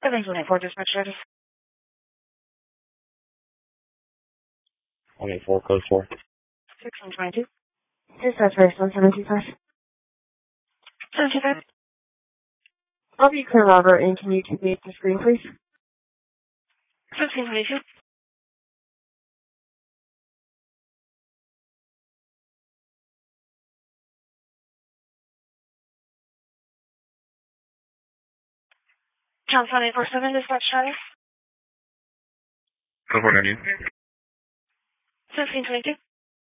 Eventually, for dispatch service. 184, code 4. 1622. Dispatch service 1725. 725. I'll be clear, Robert, and can you take me to the screen, please? 1622. John 847, dispatch service. Code 4 90. 1622.